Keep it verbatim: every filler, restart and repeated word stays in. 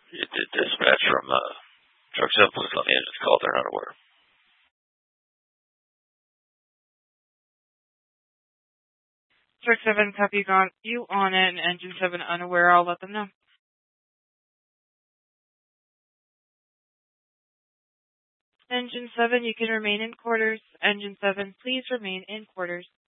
You did dispatch from uh, Truck seven, please let the engines call. They're not aware. Truck seven, copy you on it, and Engine seven unaware. I'll let them know. Engine seven, you can remain in quarters. Engine seven, please remain in quarters.